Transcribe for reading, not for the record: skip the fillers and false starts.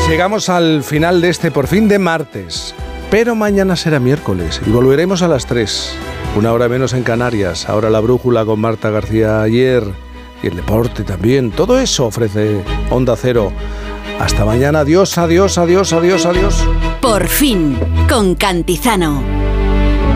Llegamos al final de este por fin de martes, pero mañana será miércoles y volveremos a las 3, una hora menos en Canarias. Ahora la brújula con Marta García Ayer y el deporte también. Todo eso ofrece Onda Cero. Hasta mañana. Adiós, adiós, adiós, adiós, adiós. Por fin, con Cantizano.